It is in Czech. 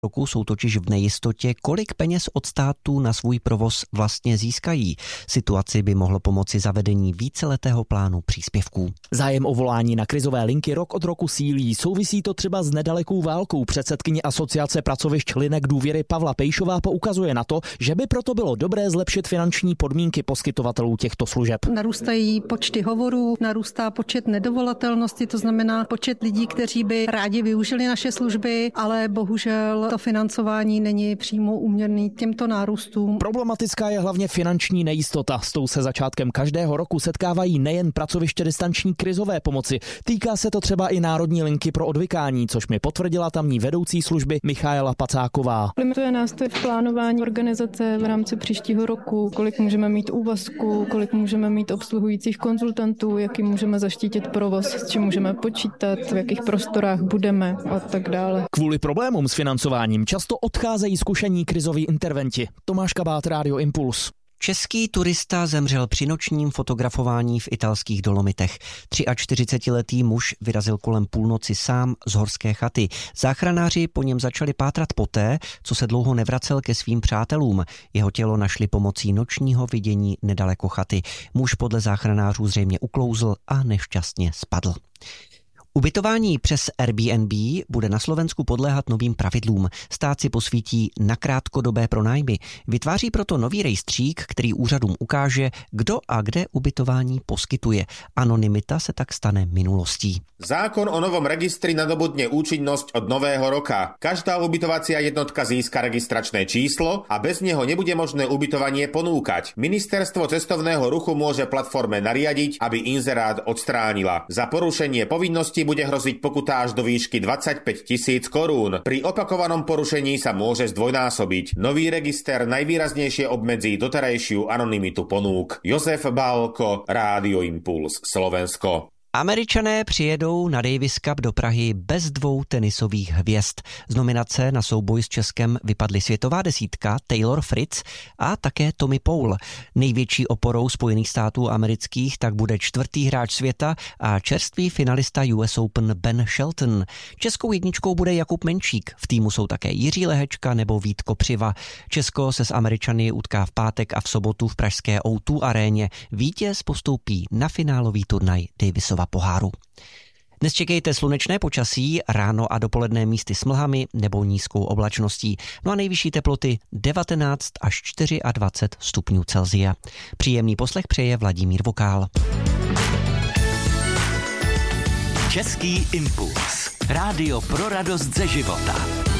roku jsou totiž v nejistotě, kolik peněz od státu na svůj provoz vlastně získají. Situaci by mohlo pomoci zavedení víceletého plánu příspěvků. Zájem o volání na krizové linky rok od roku sílí. Souvisí to třeba s nedalekou válkou. Předsedkyně Asociace pracovišť linek důvěry Pavla Pejšová poukazuje na to, že by proto bylo dobré zlepšit finanční podmínky poskytovatelů těchto služeb. Narůstají počty hovorů, narůstá počet nedovolatelnosti, to znamená počet lidí, kteří by rádi využili naše služby, ale bohužel to financování není přímo úměrný těmto nárůstům. Problematická je hlavně finanční nejistota. S tou se začátkem každého roku setkávají nejen pracoviště distanční krizové pomoci. Týká se to třeba i Národní linky pro odvykání, což mi potvrdila tamní vedoucí služby Michaela Pacáková. Limituje nás to v plánování organizace v rámci příštího roku, kolik můžeme mít úvazku, kolik můžeme mít obsluhujících konzultantů, jaký můžeme zaštítit provoz, s čím můžeme počítat, v jakých prostorách budeme a tak dále. Kvůli problémům s financováním často odcházejí zkušení krizoví interventi. Tomáš Kabát, Rádio Impuls. Český turista zemřel při nočním fotografování v italských Dolomitech. 43letý muž vyrazil kolem půlnoci sám z horské chaty. Záchranáři po něm začali pátrat poté, co se dlouho nevracel ke svým přátelům. Jeho tělo našli pomocí nočního vidění nedaleko chaty. Muž podle záchranářů zřejmě uklouzl a nešťastně spadl. Ubytování přes Airbnb bude na Slovensku podléhat novým pravidlům. Stát si posvítí na krátkodobé pronájmy. Vytváří proto nový rejstřík, který úřadům ukáže, kdo a kde ubytování poskytuje. Anonymita se tak stane minulostí. Zákon o novom registri nadobudne účinnosť od nového roka. Každá ubytovacia jednotka získa registračné číslo a bez neho nebude možné ubytovanie ponúkať. Ministerstvo cestovného ruchu môže platforme nariadiť, aby inzerát odstránila. Za porušenie povinnosti bude hroziť pokuta až do výšky 25 000 korún. Pri opakovanom porušení sa môže zdvojnásobiť. Nový register najvýraznejšie obmedzí doterajšiu anonymitu ponúk. Jozef Bálko, Rádio Impuls, Slovensko. Američané přijedou na Davis Cup do Prahy bez 2 tenisových hvězd. Z nominace na souboj s Českem vypadly světová desítka Taylor Fritz a také Tommy Paul. Největší oporou Spojených států amerických tak bude 4. hráč světa a čerstvý finalista US Open Ben Shelton. Českou jedničkou bude Jakub Menšík. V týmu jsou také Jiří Lehečka nebo Vít Kopřiva. Česko se s Američany utká v pátek a v sobotu v pražské O2 aréně. Vítěz postoupí na finálový turnaj Davisova poháru. Dnes čekejte slunečné počasí, ráno a dopoledne místy s mlhami nebo nízkou oblačností. No a nejvyšší teploty 19 až 24 stupňů Celsia. Příjemný poslech přeje Vladimír Vokál. Český impuls. Rádio pro radost ze života.